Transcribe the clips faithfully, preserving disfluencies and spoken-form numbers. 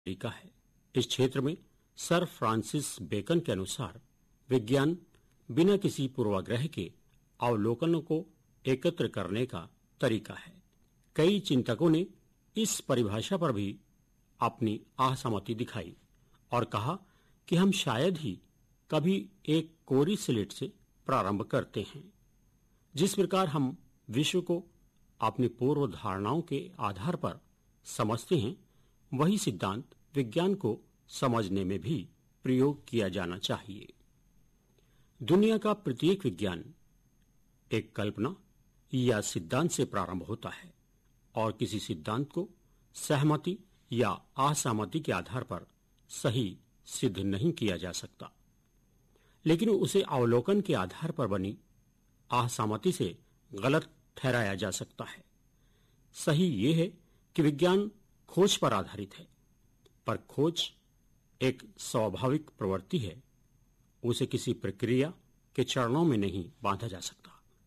तरीका है। इस क्षेत्र में सर फ्रांसिस बेकन के अनुसार विज्ञान बिना किसी पूर्वाग्रह के अवलोकनों को एकत्र करने का तरीका है। कई चिंतकों ने इस परिभाषा पर भी अपनी असहमति दिखाई और कहा कि हम शायद ही कभी एक कोरी स्लेट से प्रारंभ करते हैं। जिस प्रकार हम विश्व को अपनी पूर्व धारणाओं के आधार पर समझते हैं, वही सिद्धांत विज्ञान को समझने में भी प्रयोग किया जाना चाहिए। दुनिया का प्रत्येक विज्ञान एक कल्पना या सिद्धांत से प्रारंभ होता है और किसी सिद्धांत को सहमति या असहमति के आधार पर सही सिद्ध नहीं किया जा सकता, लेकिन उसे अवलोकन के आधार पर बनी असहमति से गलत ठहराया जा सकता है। सही यह है कि विज्ञान खोज पर आधारित है, पर खोज एक स्वाभाविक प्रवृत्ति है, उसे किसी प्रक्रिया के चरणों में नहीं बांधा जा सकता।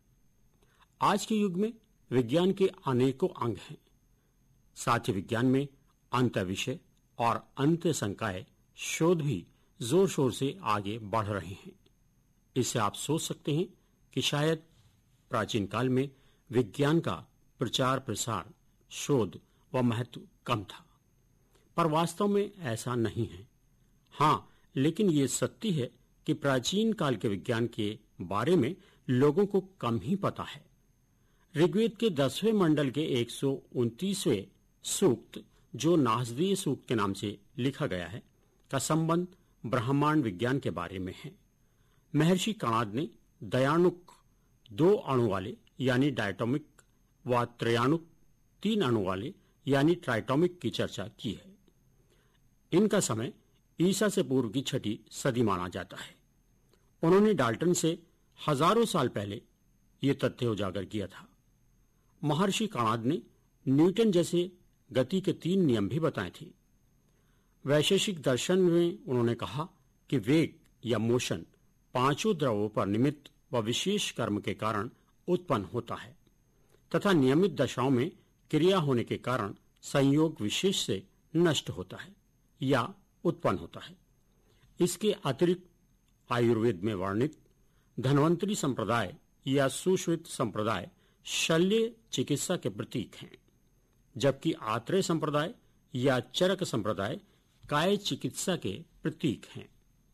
आज के युग में विज्ञान के अनेकों अंग हैं। साथ ही विज्ञान में अंत विषय और अंत संकाय शोध भी जोर शोर से आगे बढ़ रहे हैं। इससे आप सोच सकते हैं कि शायद प्राचीन काल में विज्ञान का प्रचार प्रसार, शोध व महत्व कम था, पर वास्तव में ऐसा नहीं है। हाँ, लेकिन ये सत्य है कि प्राचीन काल के विज्ञान के बारे में लोगों को कम ही पता है। ऋग्वेद के दसवें मंडल के एक सौ उनतीसवें सूक्त, जो नासदीय सूक्त के नाम से लिखा गया है, का संबंध ब्रह्मांड विज्ञान के बारे में है। महर्षि कणाद ने दयाणुक दो अणु वाले यानी डायटोमिक व त्रयाणुक तीन अणु वाले यानी ट्राइटोमिक की चर्चा की है। इनका समय ईसा से पूर्व की छठी सदी माना जाता है। उन्होंने डाल्टन से हजारों साल पहले ये तथ्य उजागर किया था। महर्षि कणाद ने न्यूटन जैसे गति के तीन नियम भी बताए थे। वैशेषिक दर्शन में उन्होंने कहा कि वेग या मोशन पांचों द्रवों पर निमित्त व विशेष कर्म के कारण उत्पन्न होता है तथा नियमित दशाओं में क्रिया होने के कारण संयोग विशेष से नष्ट होता है या उत्पन्न होता है। इसके अतिरिक्त आयुर्वेद में वर्णित धन्वंतरी संप्रदाय या सुश्रुत संप्रदाय शल्य चिकित्सा के प्रतीक हैं, जबकि आत्रेय संप्रदाय या चरक संप्रदाय काय चिकित्सा के प्रतीक हैं।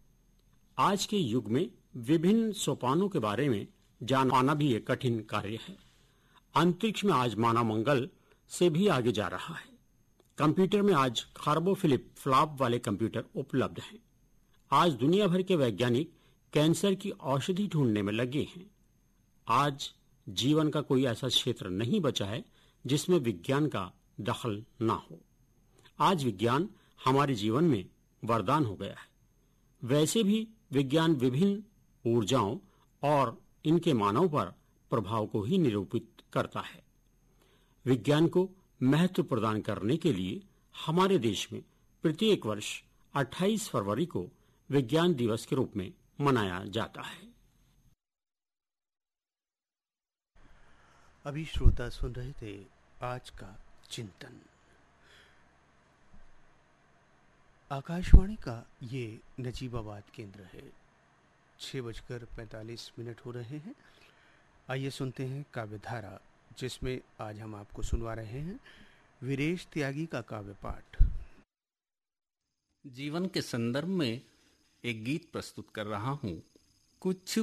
आज के युग में विभिन्न सोपानों के बारे में जान पाना भी एक कठिन कार्य है। अंतरिक्ष में आज मानव मंगल से भी आगे जा रहा है। कंप्यूटर में आज खरबों फ्लिप फ्लॉप वाले कंप्यूटर उपलब्ध हैं। आज दुनिया भर के वैज्ञानिक कैंसर की औषधि ढूंढने में लगे हैं। आज जीवन का कोई ऐसा क्षेत्र नहीं बचा है जिसमें विज्ञान का दखल ना हो। आज विज्ञान हमारे जीवन में वरदान हो गया है। वैसे भी विज्ञान विभिन्न ऊर्जाओं और इनके मानव पर प्रभाव को ही निरूपित करता है। विज्ञान को महत्व प्रदान करने के लिए हमारे देश में प्रत्येक वर्ष अट्ठाईस फरवरी को विज्ञान दिवस के रूप में मनाया जाता है। अभी श्रोता सुन रहे थे आज का चिंतन। आकाशवाणी का ये नजीबाबाद केंद्र है। छह बजकर पैंतालीस मिनट हो रहे हैं। आइए सुनते हैं काव्यधारा, जिसमें आज हम आपको सुनवा रहे हैं वीरेश त्यागी का काव्य पाठ। जीवन के संदर्भ में एक गीत प्रस्तुत कर रहा हूं। कुछ